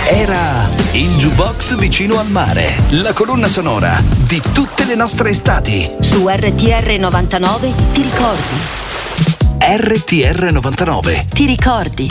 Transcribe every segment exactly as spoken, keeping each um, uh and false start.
Era il jukebox vicino al mare, la colonna sonora di tutte le nostre estati. Su R T R novantanove ti ricordi? R T R novantanove Ti ricordi?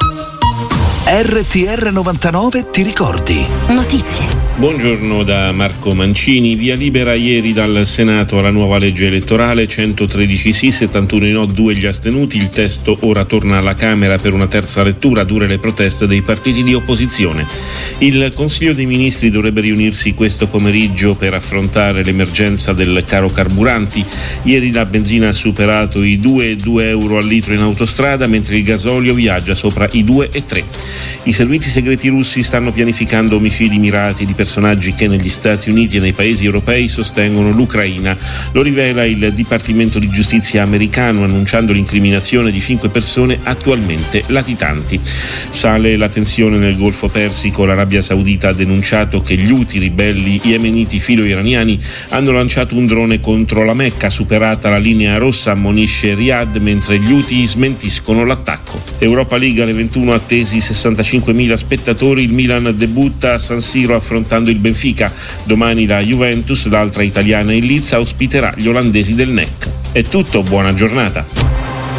R T R novantanove ti ricordi? Notizie. Buongiorno da Marco Mancini. Via libera ieri dal Senato alla nuova legge elettorale, centotredici sì, settantuno no, due gli astenuti. Il testo ora torna alla Camera per una terza lettura, dure le proteste dei partiti di opposizione. Il Consiglio dei Ministri dovrebbe riunirsi questo pomeriggio per affrontare l'emergenza del caro carburanti. Ieri la benzina ha superato i due virgola due euro al litro in autostrada, mentre il gasolio viaggia sopra i due virgola tre. I servizi segreti russi stanno pianificando omicidi mirati di personaggi che negli Stati Uniti e nei paesi europei sostengono l'Ucraina. Lo rivela il Dipartimento di Giustizia americano, annunciando l'incriminazione di cinque persone attualmente latitanti. Sale la tensione nel Golfo Persico. L'Arabia Saudita ha denunciato che gli Houthi, ribelli yemeniti filo-iraniani, hanno lanciato un drone contro la Mecca. Superata la linea rossa, ammonisce Riyadh, mentre gli Houthi smentiscono l'attacco. Europa League alle ventuno, attesi sessantacinquemila spettatori. Il Milan debutta a San Siro affrontando il Benfica. Domani la Juventus, l'altra italiana in Leeds, ospiterà gli olandesi del N E C. È tutto, buona giornata.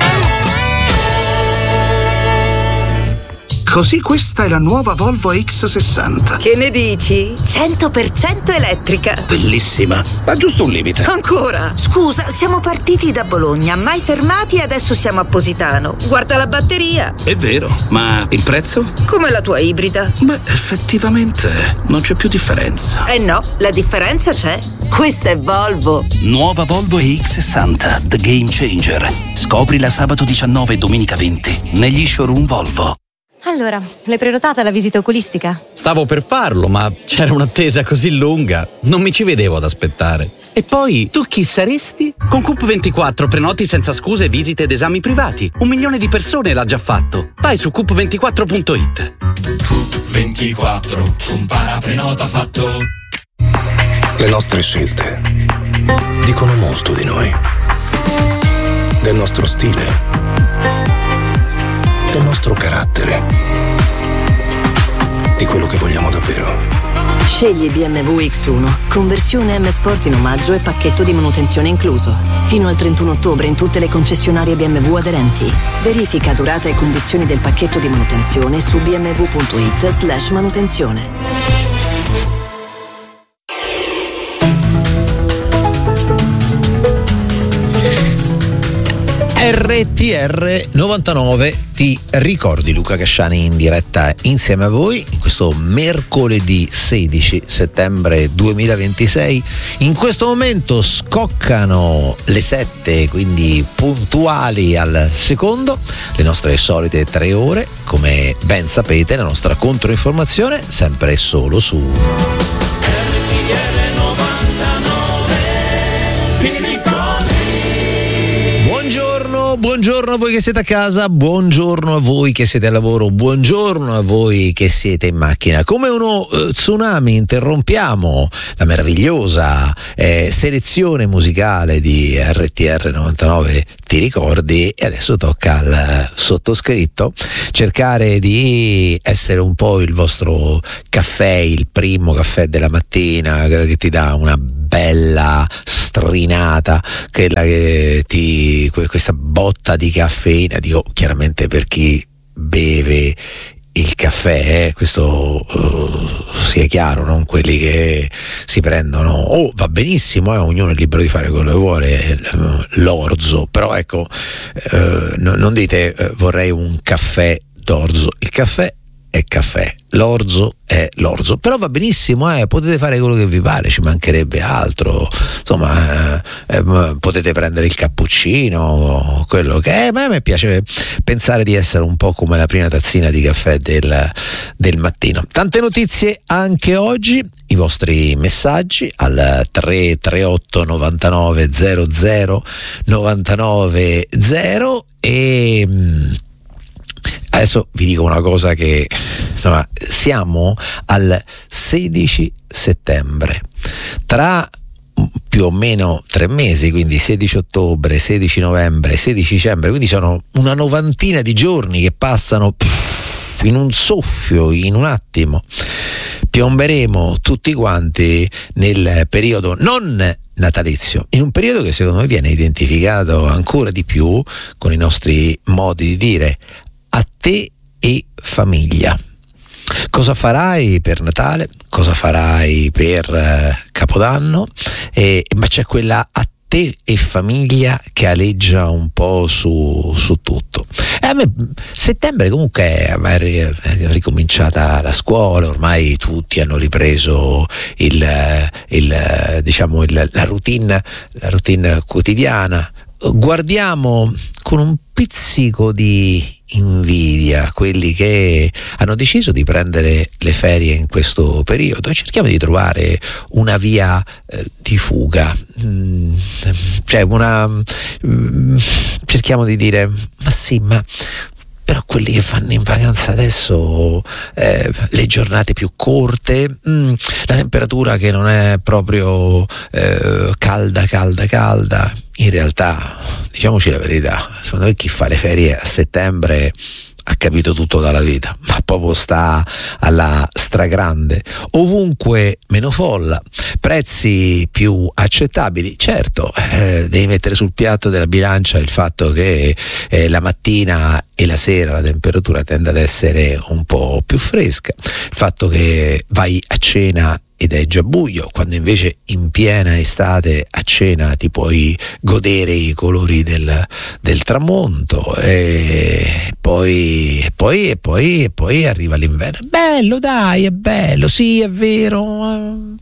Così questa è la nuova Volvo X sessanta. Che ne dici? cento per cento elettrica. Bellissima, ma giusto un limite. Ancora? Scusa, siamo partiti da Bologna, mai fermati e adesso siamo a Positano. Guarda la batteria. È vero, ma il prezzo? Come la tua ibrida. Beh, effettivamente non c'è più differenza. Eh no, la differenza c'è. Questa è Volvo. Nuova Volvo X sessanta, The Game Changer. Scoprila sabato diciannove e domenica venti negli showroom Volvo. Allora, l'hai prenotata la visita oculistica? Stavo per farlo, ma c'era un'attesa così lunga, non mi ci vedevo ad aspettare. E poi, tu chi saresti? Con Coop ventiquattro prenoti senza scuse visite ed esami privati. Un milione di persone l'ha già fatto. Vai su coop ventiquattro punto it. Coop ventiquattro, un paraprenota fatto. Le nostre scelte dicono molto di noi, del nostro stile, del nostro carattere, di quello che vogliamo davvero. Scegli B M W X uno, conversione M Sport in omaggio e pacchetto di manutenzione incluso. Fino al trentuno ottobre in tutte le concessionarie B M W aderenti. Verifica durata e condizioni del pacchetto di manutenzione su b m w punto it slash manutenzione. R T R novantanove ti ricordi, Luca Casciani in diretta insieme a voi in questo mercoledì sedici settembre duemilaventisei. In questo momento scoccano le sette, quindi puntuali al secondo, le nostre solite tre ore, come ben sapete, la nostra controinformazione sempre e solo su buongiorno a voi che siete a casa, buongiorno a voi che siete al lavoro, buongiorno a voi che siete in macchina. Come uno eh, tsunami interrompiamo la meravigliosa eh, selezione musicale di R T R novantanove ti ricordi, e adesso tocca al sottoscritto cercare di essere un po' il vostro caffè, il primo caffè della mattina, quello che ti dà una bella strinata, quella che ti questa botta di caffeina, dico chiaramente per chi beve il caffè, eh, questo uh, sia chiaro, non quelli che si prendono, oh va benissimo, eh, ognuno è libero di fare quello che vuole, l'orzo, però ecco, uh, no, non dite uh, vorrei un caffè d'orzo, il caffè è caffè, l'orzo è l'orzo, però va benissimo, eh, potete fare quello che vi pare, ci mancherebbe altro, insomma eh, eh, potete prendere il cappuccino, quello che è, ma a me piace pensare di essere un po' come la prima tazzina di caffè del, del mattino. Tante notizie anche oggi, i vostri messaggi al tre tre otto novantanove zero zero novantanove zero e adesso vi dico una cosa che insomma siamo al sedici settembre, tra più o meno tre mesi, quindi sedici ottobre, sedici novembre, sedici dicembre, quindi sono una novantina di giorni che passano pff, puff, in un soffio, in un attimo piomberemo tutti quanti nel periodo non natalizio, in un periodo che secondo me viene identificato ancora di più con i nostri modi di dire a te e famiglia. Cosa farai per Natale? Cosa farai per eh, Capodanno? Eh, ma c'è quella a te e famiglia che aleggia un po' su, su tutto. E a me settembre comunque è ricominciata la scuola, ormai tutti hanno ripreso il, il diciamo il, la routine, la routine quotidiana. Guardiamo con un pizzico di invidia quelli che hanno deciso di prendere le ferie in questo periodo e cerchiamo di trovare una via eh, di fuga, mm, cioè una mm, cerchiamo di dire ma sì, ma però quelli che fanno in vacanza adesso eh, le giornate più corte, mh, la temperatura che non è proprio eh, calda calda calda. In realtà, diciamoci la verità, secondo me chi fa le ferie a settembre ha capito tutto dalla vita, ma proprio sta alla stragrande. Ovunque meno folla, prezzi più accettabili. Certo, eh, devi mettere sul piatto della bilancia il fatto che eh, la mattina e la sera la temperatura tende ad essere un po' più fresca, il fatto che vai a cena ed è già buio, quando invece in piena estate a cena ti puoi godere i colori del, del tramonto, e poi, e poi e poi e poi arriva l'inverno. È bello, dai, è bello, sì, è vero.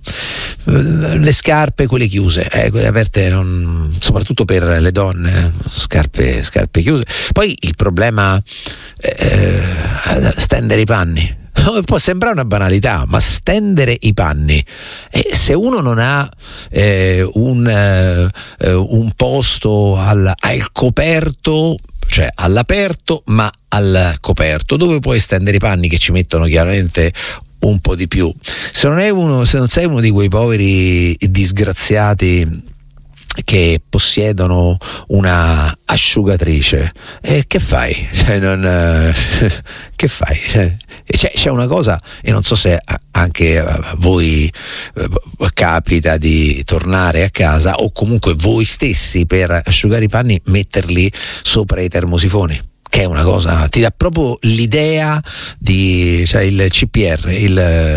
Le scarpe, quelle chiuse, eh, quelle aperte, non, soprattutto per le donne, scarpe, scarpe chiuse. Poi il problema eh, stendere i panni. Può sembrare una banalità, ma stendere i panni, e se uno non ha eh, un, eh, un posto al, al coperto, cioè all'aperto ma al coperto, dove puoi stendere i panni, che ci mettono chiaramente un po' di più. Se non è uno, se non sei uno di quei poveri disgraziati che possiedono una asciugatrice, e che fai? Cioè, non, eh, che fai? Cioè, c'è, c'è una cosa, e non so se anche a voi eh, capita di tornare a casa, o comunque voi stessi per asciugare i panni metterli sopra i termosifoni, che è una cosa, ti dà proprio l'idea di, cioè il C P R, il,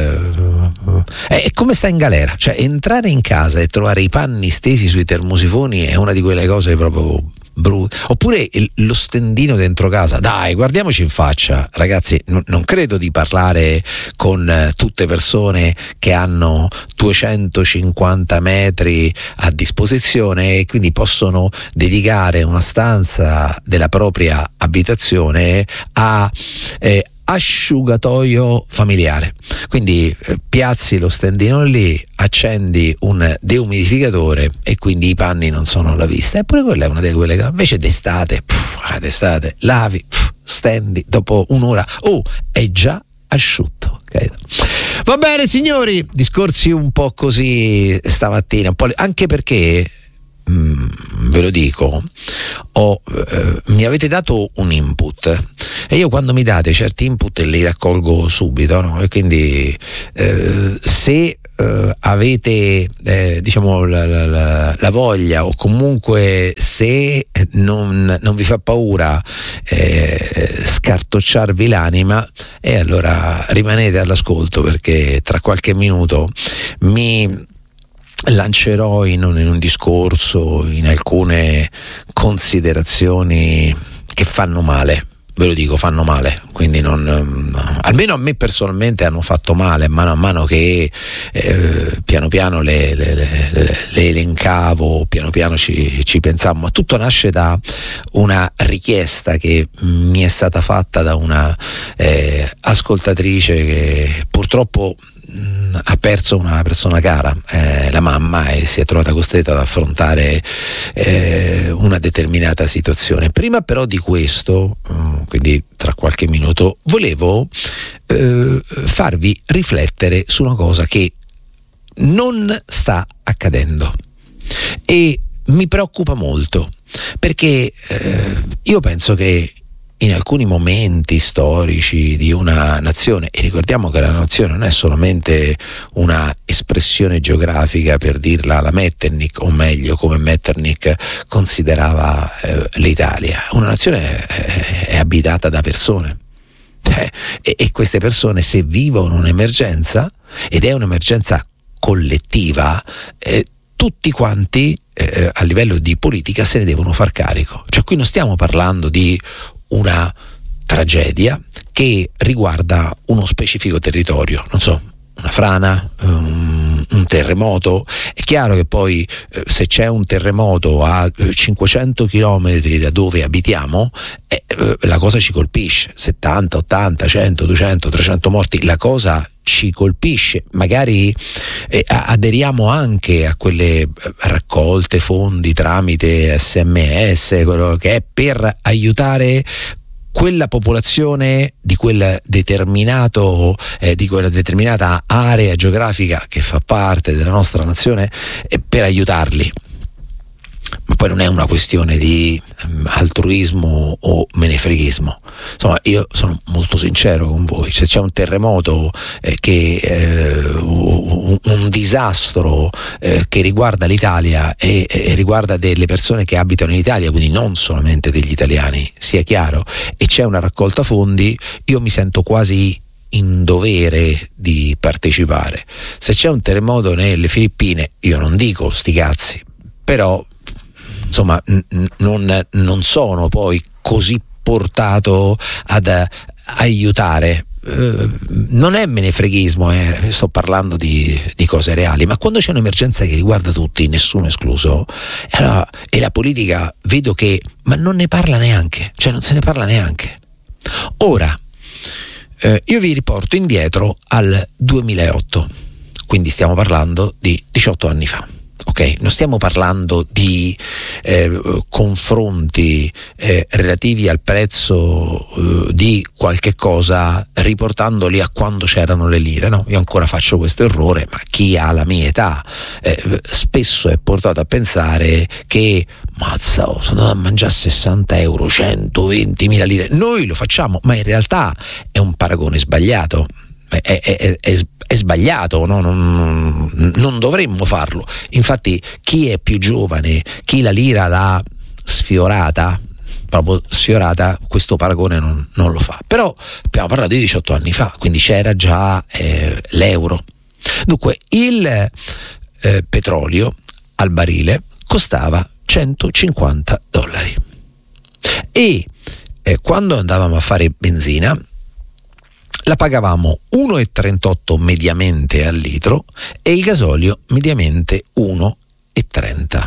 è come sta in galera, cioè entrare in casa e trovare i panni stesi sui termosifoni è una di quelle cose proprio brutte. Oppure il, lo stendino dentro casa, dai, guardiamoci in faccia, ragazzi, n- non credo di parlare con eh, tutte persone che hanno duecentocinquanta metri a disposizione e quindi possono dedicare una stanza della propria abitazione a eh, asciugatoio familiare. Quindi eh, piazzi lo stendino lì, accendi un deumidificatore e quindi i panni non sono alla vista. Eppure quella è una di quelle cose. Invece d'estate, pff, d'estate lavi, pff, stendi, dopo un'ora, oh, è già asciutto. Okay. Va bene signori, discorsi un po' così stamattina, un po' le... anche perché Mm, ve lo dico, ho, eh, mi avete dato un input e io quando mi date certi input li raccolgo subito, no? E quindi eh, se eh, avete eh, diciamo la, la, la, la voglia, o comunque se non, non vi fa paura eh, scartocciarvi l'anima, e allora rimanete all'ascolto, perché tra qualche minuto mi lancerò in un, in un discorso, in alcune considerazioni che fanno male, ve lo dico, fanno male, quindi non, almeno a me personalmente hanno fatto male, mano a mano che eh, piano piano le, le, le, le elencavo, piano piano ci, ci pensavo, ma tutto nasce da una richiesta che mi è stata fatta da una eh, ascoltatrice che purtroppo ha perso una persona cara, eh, la mamma, e si è trovata costretta ad affrontare eh, una determinata situazione. Prima però di questo, quindi tra qualche minuto, volevo eh, farvi riflettere su una cosa che non sta accadendo e mi preoccupa molto, perché eh, io penso che in alcuni momenti storici di una nazione, e ricordiamo che la nazione non è solamente una espressione geografica, per dirla alla Metternich, o meglio come Metternich considerava eh, l'Italia, una nazione è, è abitata da persone. Eh, e, e queste persone, se vivono un'emergenza, ed è un'emergenza collettiva, eh, tutti quanti eh, a livello di politica se ne devono far carico. Cioè, qui non stiamo parlando di una tragedia che riguarda uno specifico territorio, non so, una frana, um, un terremoto. È chiaro che poi eh, se c'è un terremoto a eh, cinquecento chilometri da dove abitiamo, eh, eh, la cosa ci colpisce. settanta, ottanta, cento, duecento, trecento morti, la cosa ci colpisce. Magari eh, aderiamo anche a quelle raccolte fondi tramite S M S, quello che è per aiutare quella popolazione di quel determinato eh, di quella determinata area geografica che fa parte della nostra nazione, eh, per aiutarli. Ma poi non è una questione di um, altruismo o menefreghismo. Insomma, io sono molto sincero con voi: se c'è un terremoto, eh, che eh, un, un disastro eh, che riguarda l'Italia e, e riguarda delle persone che abitano in Italia, quindi non solamente degli italiani, sia chiaro, e c'è una raccolta fondi, io mi sento quasi in dovere di partecipare. Se c'è un terremoto nelle Filippine, io non dico sti cazzi, però insomma n- non, non sono poi così portato ad uh, aiutare. Uh, non è menefreghismo, eh. Sto parlando di, di cose reali, ma quando c'è un'emergenza che riguarda tutti, nessuno escluso, e la, e la politica vedo che ma non ne parla neanche, cioè non se ne parla neanche. Ora eh, io vi riporto indietro al duemilaotto, quindi stiamo parlando di diciotto anni fa. Ok, non stiamo parlando di eh, confronti eh, relativi al prezzo eh, di qualche cosa riportandoli a quando c'erano le lire, no? Io ancora faccio questo errore, ma chi ha la mia età eh, spesso è portato a pensare che mazza, oh, sono andato a mangiare sessanta euro, centoventimila lire. Noi lo facciamo, ma in realtà è un paragone sbagliato. È, è, è, è sbagliato, no? non, non dovremmo farlo. Infatti chi è più giovane, chi la lira l'ha sfiorata, proprio sfiorata, questo paragone non, non lo fa. Però abbiamo parlato di diciotto anni fa, quindi c'era già eh, l'euro. Dunque il eh, petrolio al barile costava centocinquanta dollari e eh, quando andavamo a fare benzina la pagavamo uno virgola trentotto mediamente al litro e il gasolio mediamente uno virgola trenta.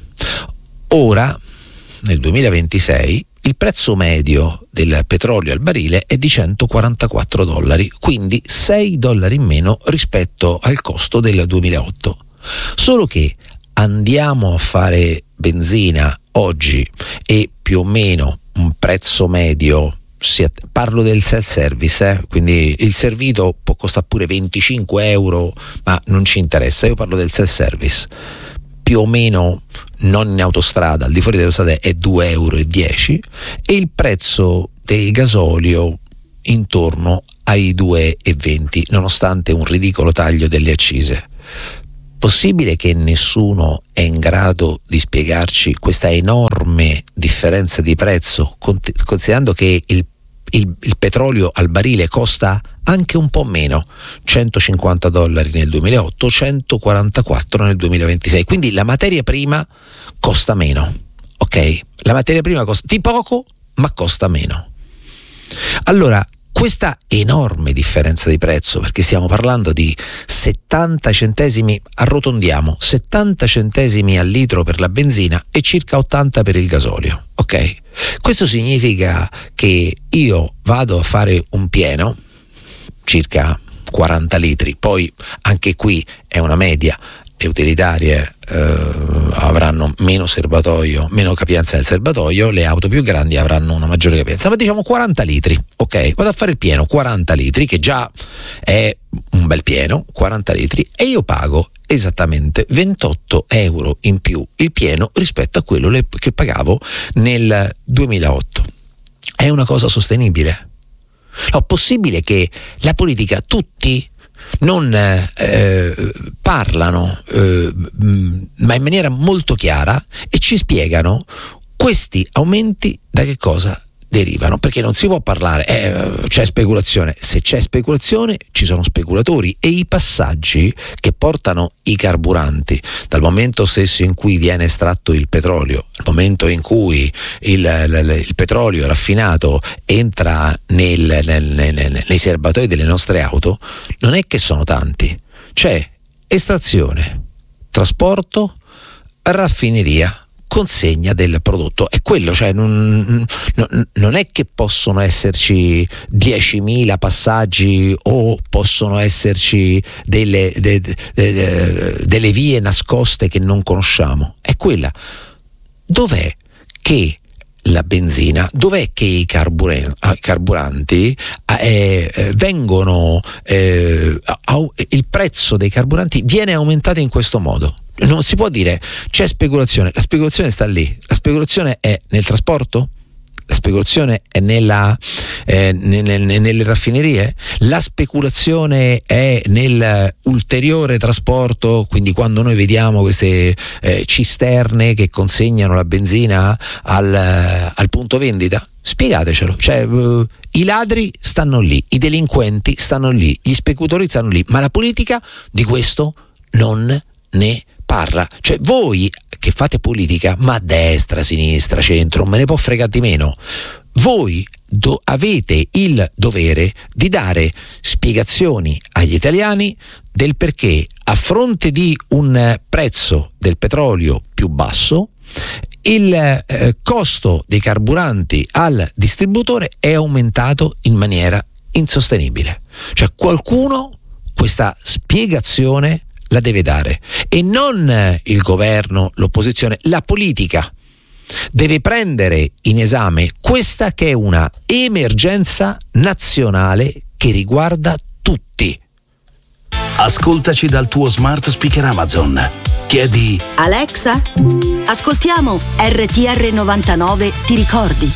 Ora, nel duemilaventisei, il prezzo medio del petrolio al barile è di centoquarantaquattro dollari, quindi sei dollari in meno rispetto al costo del duemilaotto. Solo che andiamo a fare benzina oggi e più o meno un prezzo medio, parlo del self-service, eh? Quindi il servito può costare pure venticinque euro, ma non ci interessa, io parlo del self-service, più o meno non in autostrada, al di fuori dell'autostrada è due euro e dieci, e il prezzo del gasolio intorno ai due e venti, nonostante un ridicolo taglio delle accise. Possibile che nessuno è in grado di spiegarci questa enorme differenza di prezzo, considerando che il Il, il petrolio al barile costa anche un po' meno, centocinquanta dollari nel duemilaotto, centoquarantaquattro nel duemilaventisei, quindi la materia prima costa meno, ok? La materia prima costa di poco, ma costa meno. Allora, questa enorme differenza di prezzo, perché stiamo parlando di settanta centesimi, arrotondiamo, settanta centesimi al litro per la benzina e circa ottanta per il gasolio, ok? Questo significa che io vado a fare un pieno, circa quaranta litri, poi anche qui è una media, le utilitarie eh, avranno meno serbatoio, meno capienza del serbatoio, le auto più grandi avranno una maggiore capienza, ma diciamo quaranta litri, ok? Vado a fare il pieno, quaranta litri, che già è un bel pieno, quaranta litri, e io pago esattamente ventotto euro in più il pieno rispetto a quello che pagavo nel duemilaotto. è una cosa sostenibile? No, possibile che la politica, tutti non eh, parlano eh, ma in maniera molto chiara e ci spiegano questi aumenti da che cosa derivano, perché non si può parlare, eh, c'è speculazione, se c'è speculazione ci sono speculatori, e i passaggi che portano i carburanti dal momento stesso in cui viene estratto il petrolio al momento in cui il, il, il petrolio raffinato entra nel, nel, nel, nei serbatoi delle nostre auto, non è che sono tanti, c'è estrazione, trasporto, raffineria, consegna del prodotto, è quello, cioè non, non, non è che possono esserci diecimila passaggi o possono esserci delle, de, de, de, delle vie nascoste che non conosciamo, è quella. Dov'è che la benzina, dov'è che i carburanti eh, eh, vengono eh, il prezzo dei carburanti viene aumentato in questo modo? Non si può dire c'è speculazione, la speculazione sta lì, la speculazione è nel trasporto, la speculazione è nella, eh, nelle, nelle raffinerie, la speculazione è nel ulteriore trasporto, quindi quando noi vediamo queste eh, cisterne che consegnano la benzina al, al punto vendita. Spiegatecelo, cioè uh, i ladri stanno lì, i delinquenti stanno lì, gli speculatori stanno lì, ma la politica di questo non ne parla. Cioè voi che fate politica, ma destra, sinistra, centro, me ne può fregare di meno, voi do- avete il dovere di dare spiegazioni agli italiani del perché a fronte di un prezzo del petrolio più basso il eh, costo dei carburanti al distributore è aumentato in maniera insostenibile. Cioè qualcuno questa spiegazione la deve dare, e non il governo, l'opposizione, la politica deve prendere in esame questa che è una emergenza nazionale che riguarda tutti. Ascoltaci dal tuo smart speaker Amazon. Chiedi: Alexa, ascoltiamo R T R novantanove, ti ricordi?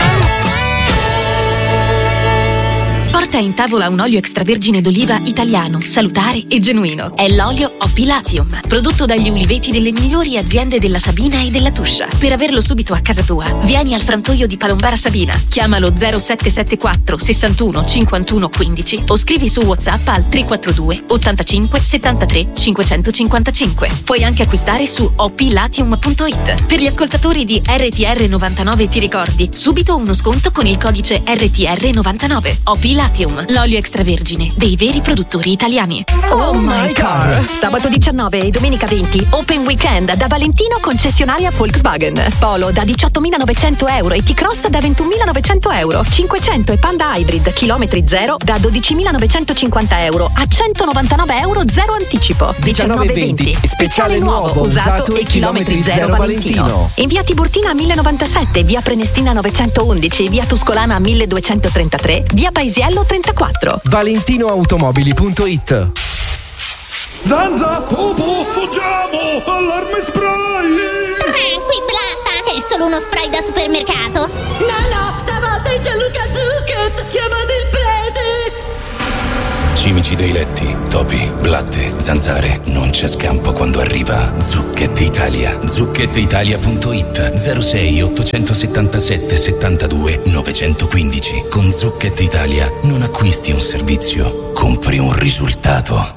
Porta in tavola un olio extravergine d'oliva italiano, salutare e genuino. È l'olio Opilatium, prodotto dagli uliveti delle migliori aziende della Sabina e della Tuscia. Per averlo subito a casa tua, vieni al frantoio di Palombara Sabina. Chiamalo zero sette sette quattro sessantuno cinquantuno quindici o scrivi su WhatsApp al tre quattro due ottantacinque settantatré cinquecentocinquantacinque. Puoi anche acquistare su opilatium punto it. Per gli ascoltatori di R T R novantanove ti ricordi, subito uno sconto con il codice R T R novantanove. Opilatium, l'olio extravergine dei veri produttori italiani. Oh my car! Sabato diciannove e domenica venti, Open Weekend da Valentino concessionaria Volkswagen. Polo da diciottomilanovecento euro e T-Cross da ventunomilanovecento euro. cinquecento e Panda Hybrid chilometri zero da dodicimilanovecentoscinquanta euro a centonovantanove euro zero anticipo. diciannove venti, speciale nuovo, usato e chilometri zero Valentino. In via Tiburtina millenovantasette, via Prenestina novecentoundici, via Tuscolana milleduecentotrentatré, via Paisiello trentaquattro. valentinoautomobili punto it. Zanza, Popo, fuggiamo! Allarme spray! Tranqui, Blatta, è solo uno spray da supermercato. No, no, stavolta è Gianluca Zucchet, chiamate il prete! Cimici dei letti, topi, blatte, zanzare, non c'è scampo quando arriva Zucchet Italia. zucchet italia punto it. zero sei ottocentosettantasette settantadue novecentoquindici. Con Zucchet Italia non acquisti un servizio, compri un risultato.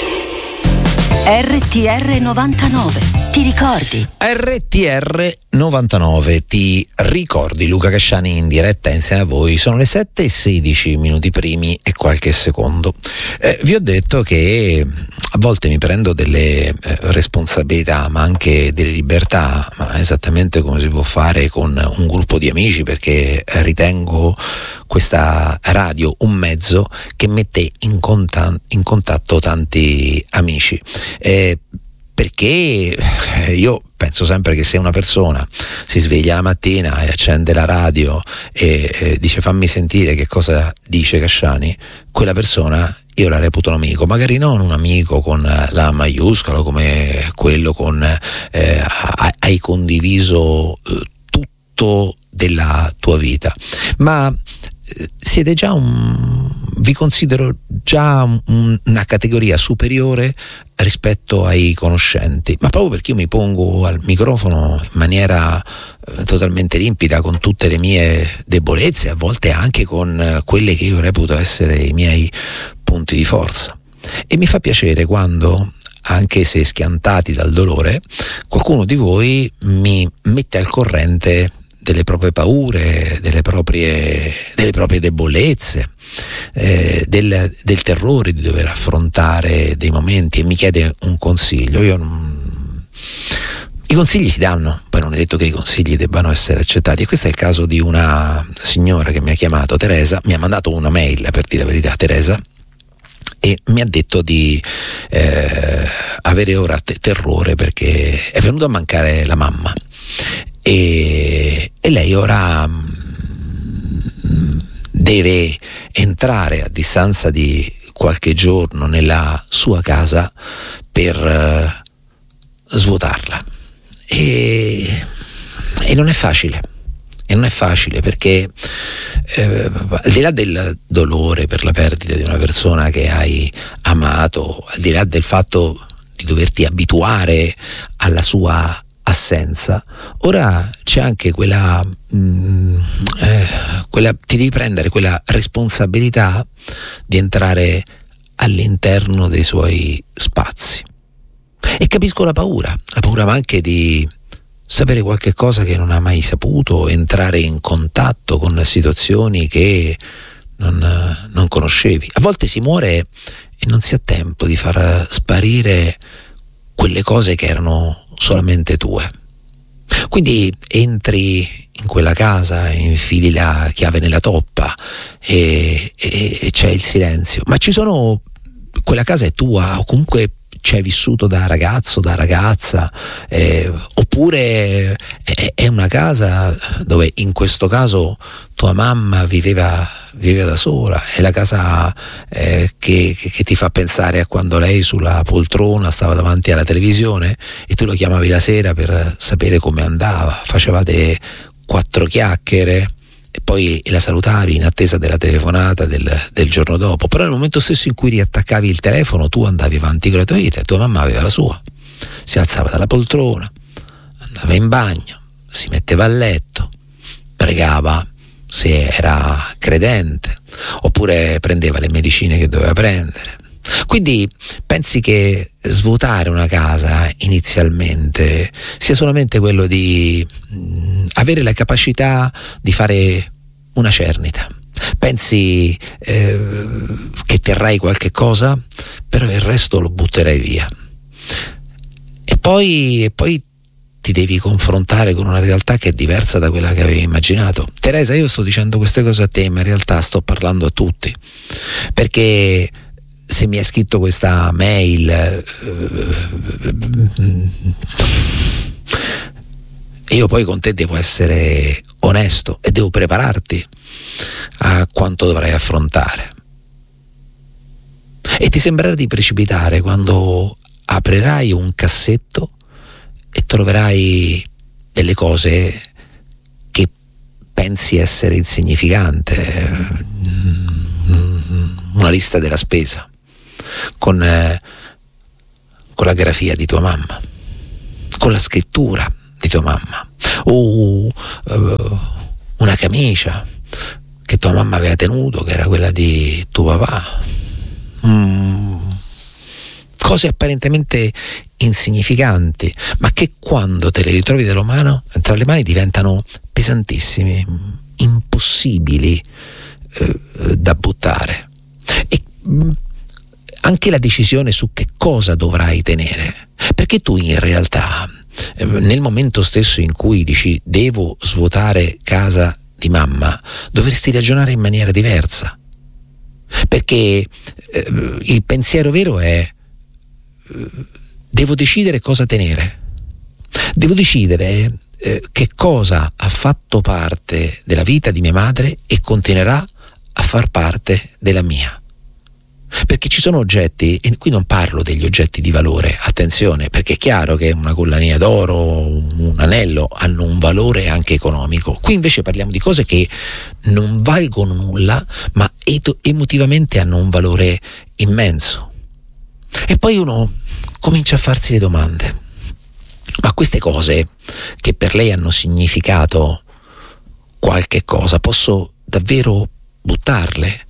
R T R novantanove, ti ricordi? R T R novantanove, ti ricordi? Luca Casciani in diretta insieme a voi. Sono le sette e sedici minuti primi e qualche secondo. Eh, vi ho detto che a volte mi prendo delle eh, responsabilità, ma anche delle libertà, ma esattamente come si può fare con un gruppo di amici, perché ritengo questa radio un mezzo che mette in, conta- in contatto tanti amici. Eh, perché io penso sempre che se una persona si sveglia la mattina e accende la radio e, e dice fammi sentire che cosa dice Casciani, quella persona io la reputo un amico, magari non un amico con la maiuscola come quello con eh, hai condiviso eh, frutto della tua vita, ma siete già un, vi considero già un, una categoria superiore rispetto ai conoscenti, ma proprio perché io mi pongo al microfono in maniera eh, totalmente limpida, con tutte le mie debolezze, a volte anche con eh, quelle che io reputo essere i miei punti di forza. E mi fa piacere quando, anche se schiantati dal dolore, qualcuno di voi mi mette al corrente delle proprie paure, delle proprie, delle proprie debolezze, eh, del, del terrore di dover affrontare dei momenti, e mi chiede un consiglio. Io non... I consigli si danno, poi non è detto che i consigli debbano essere accettati, e questo è il caso di una signora che mi ha chiamato, Teresa, mi ha mandato una mail, per dire la verità, Teresa, e mi ha detto di eh, avere ora te- terrore perché è venuta a mancare la mamma. E, e lei ora mh, deve entrare a distanza di qualche giorno nella sua casa per uh, svuotarla, e, e non è facile e non è facile perché eh, al di là del dolore per la perdita di una persona che hai amato, al di là del fatto di doverti abituare alla sua assenza, ora c'è anche quella, mh, eh, quella ti devi prendere quella responsabilità di entrare all'interno dei suoi spazi, e capisco la paura la paura ma anche di sapere qualche cosa che non ha mai saputo, entrare in contatto con situazioni che non, non conoscevi. A volte si muore e non si ha tempo di far sparire quelle cose che erano solamente tue. Quindi entri in quella casa, infili la chiave nella toppa e, e, e c'è il silenzio, ma ci sono, quella casa è tua, o comunque ci hai vissuto da ragazzo, da ragazza, eh, oppure è, è una casa dove in questo caso tua mamma viveva, viveva da sola, è la casa eh, che, che, che ti fa pensare a quando lei sulla poltrona stava davanti alla televisione e tu lo chiamavi la sera per sapere come andava, facevate quattro chiacchiere e poi la salutavi in attesa della telefonata del, del giorno dopo, però nel momento stesso in cui riattaccavi il telefono tu andavi avanti con la tua vita e tua mamma aveva la sua, si alzava dalla poltrona, andava in bagno, si metteva a letto, pregava se era credente, oppure prendeva le medicine che doveva prendere. Quindi pensi che svuotare una casa inizialmente sia solamente quello di mh, avere la capacità di fare una cernita? Pensi eh, che terrai qualche cosa, però il resto lo butterai via, e poi, e poi ti devi confrontare con una realtà che è diversa da quella che avevi immaginato. Teresa, io sto dicendo queste cose a te, ma in realtà sto parlando a tutti, perché se mi hai scritto questa mail eh, io poi con te devo essere onesto e devo prepararti a quanto dovrai affrontare, e ti sembrerà di precipitare quando aprirai un cassetto e troverai delle cose che pensi essere insignificante, una lista della spesa con, eh, con la grafia di tua mamma, con la scrittura di tua mamma, o uh, una camicia che tua mamma aveva tenuto, che era quella di tuo papà. Mm. Cose apparentemente insignificanti, ma che quando te le ritrovi tra le mani, tra le mani diventano pesantissimi, impossibili eh, da buttare. E mh, anche la decisione su che cosa dovrai tenere, perché tu in realtà eh, nel momento stesso in cui dici devo svuotare casa di mamma, dovresti ragionare in maniera diversa, perché eh, il pensiero vero è devo decidere cosa tenere, devo decidere eh, che cosa ha fatto parte della vita di mia madre e continuerà a far parte della mia. Perché ci sono oggetti, e qui non parlo degli oggetti di valore, attenzione, perché è chiaro che una collanina d'oro, un anello hanno un valore anche economico. Qui invece parliamo di cose che non valgono nulla, ma eto- emotivamente hanno un valore immenso. E poi uno comincia a farsi le domande: ma queste cose che per lei hanno significato qualche cosa, posso davvero buttarle?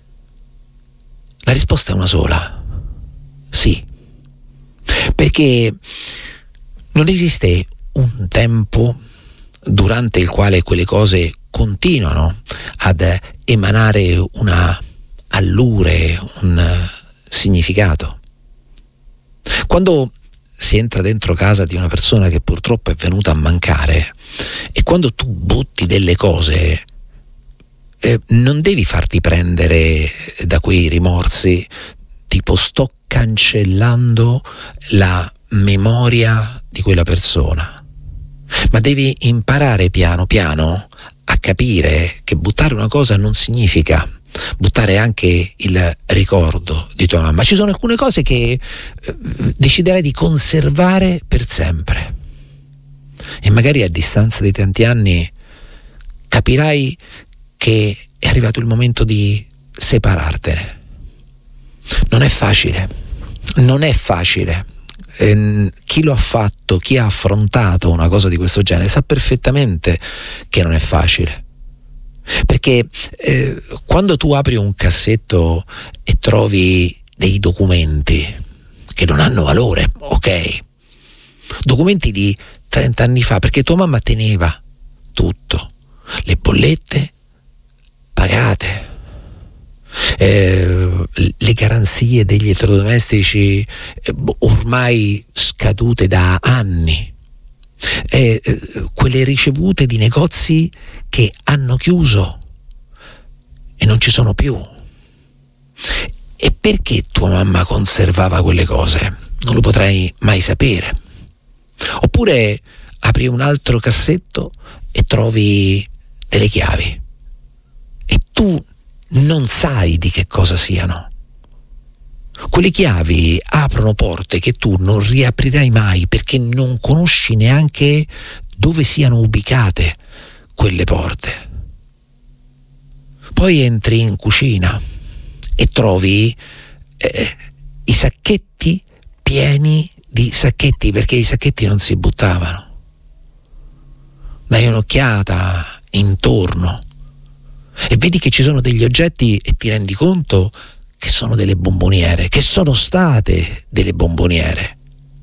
La risposta è una sola: sì. Perché non esiste un tempo durante il quale quelle cose continuano ad emanare una allure, un significato. Quando si entra dentro casa di una persona che purtroppo è venuta a mancare, e quando tu butti delle cose, eh, non devi farti prendere da quei rimorsi tipo sto cancellando la memoria di quella persona, ma devi imparare piano piano a capire che buttare una cosa non significa buttare anche il ricordo di tua mamma. Ci sono alcune cose che eh, deciderai di conservare per sempre, e magari a distanza di tanti anni capirai che è arrivato il momento di separartene. Non è facile, non è facile. Eh, chi lo ha fatto, chi ha affrontato una cosa di questo genere sa perfettamente che non è facile. Perché eh, quando tu apri un cassetto e trovi dei documenti che non hanno valore, ok, documenti di trenta anni fa, perché tua mamma teneva tutto, le bollette pagate, eh, le garanzie degli elettrodomestici eh, ormai scadute da anni, Eh, eh, quelle ricevute di negozi che hanno chiuso e non ci sono più. E perché tua mamma conservava quelle cose? Non lo potrai mai sapere. Oppure apri un altro cassetto e trovi delle chiavi e tu non sai di che cosa siano. Quelle chiavi aprono porte che tu non riaprirai mai, perché non conosci neanche dove siano ubicate quelle porte. Poi entri in cucina e trovi eh, i sacchetti pieni di sacchetti, perché i sacchetti non si buttavano. Dai un'occhiata intorno e vedi che ci sono degli oggetti e ti rendi conto che sono delle bomboniere, che sono state delle bomboniere.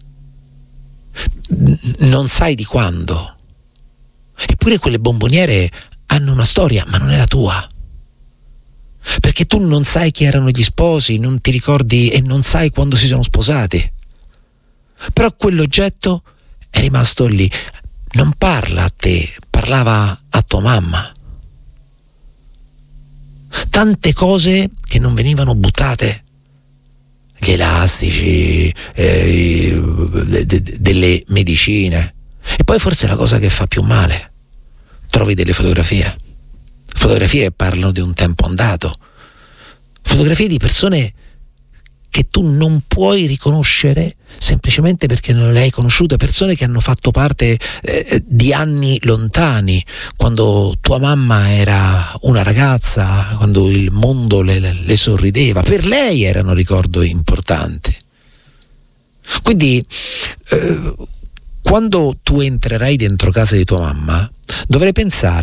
Non sai di quando. Eppure quelle bomboniere hanno una storia, ma non è la tua. Perché tu non sai chi erano gli sposi, non ti ricordi e non sai quando si sono sposati. Però quell'oggetto è rimasto lì. Non parla a te, parlava a tua mamma. Tante cose che non venivano buttate, gli elastici, eh, de, de, delle medicine. E poi forse la cosa che fa più male, trovi delle fotografie fotografie che parlano di un tempo andato, fotografie di persone che tu non puoi riconoscere semplicemente perché non le hai conosciute, persone che hanno fatto parte eh, di anni lontani, quando tua mamma era una ragazza, quando il mondo le, le sorrideva, per lei erano ricordi importanti. Quindi eh, quando tu entrerai dentro casa di tua mamma dovrai pensare